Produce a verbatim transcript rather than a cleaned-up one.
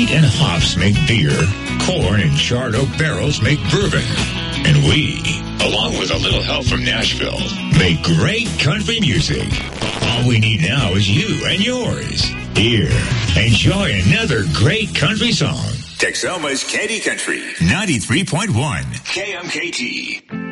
wheat and hops make beer, corn and charred oak barrels make bourbon. And we, along with a little help from Nashville, make great country music. All we need now is you and yours. Here, enjoy another great country song. Texoma's Candy Country, ninety-three point one, K M K T.